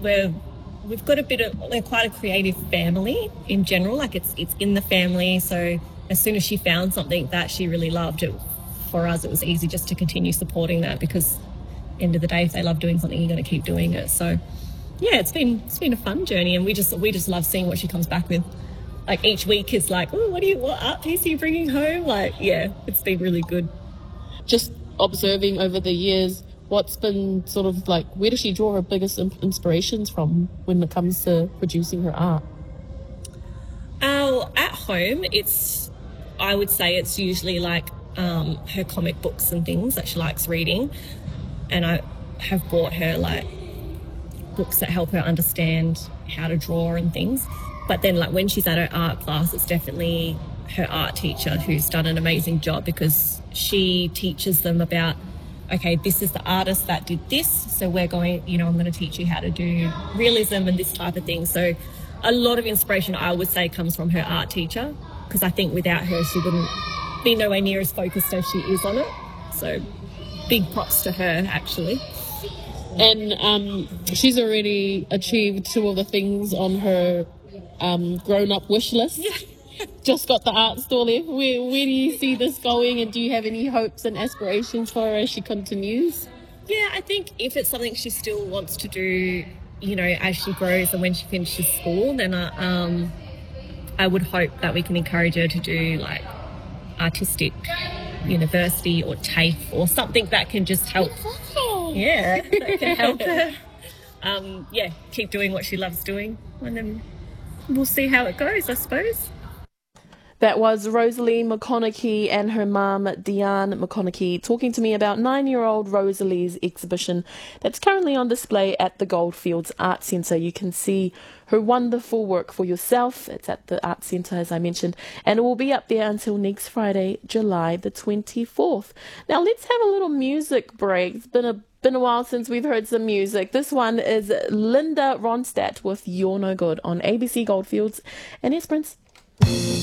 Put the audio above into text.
we've got we're quite a creative family in general. Like it's in the family. So as soon as she found something that she really loved, for us it was easy just to continue supporting that, because end of the day, if they love doing something, you're going to keep doing it. So yeah, it's been a fun journey, and we just love seeing what she comes back with. Like each week is like, oh, what art piece are you bringing home? Like, yeah, it's been really good. Just observing over the years, what's been sort of like, where does she draw her biggest inspirations from when it comes to producing her art? At home, I would say it's usually like her comic books and things that she likes reading, and I have bought her like books that help her understand how to draw and things. But then like when she's at her art class, it's definitely her art teacher who's done an amazing job, because she teaches them about, okay, this is the artist that did this, so we're going, I'm going to teach you how to do realism and this type of thing. So a lot of inspiration, I would say, comes from her art teacher, because I think without her she wouldn't be nowhere near as focused as she is on it. So big props to her, actually. And she's already achieved 2 of the things on her grown-up wish list. Yeah. Just got the art store left. Where do you see this going, and do you have any hopes and aspirations for her as she continues? Yeah, I think if it's something she still wants to do, as she grows and when she finishes school, then I would hope that we can encourage her to do like artistic university or TAFE or something that can just help. Yeah, that can help her. Keep doing what she loves doing, and then we'll see how it goes, I suppose. That was Rosalie McConaughey and her mum, Deanne McConaughey, talking to me about 9-year-old Rosalie's exhibition that's currently on display at the Goldfields Art Centre. You can see her wonderful work for yourself. It's at the Art Centre, as I mentioned, and it will be up there until next Friday, July the 24th. Now, let's have a little music break. It's been a while since we've heard some music. This one is Linda Ronstadt with You're No Good on ABC Goldfields and Esperance.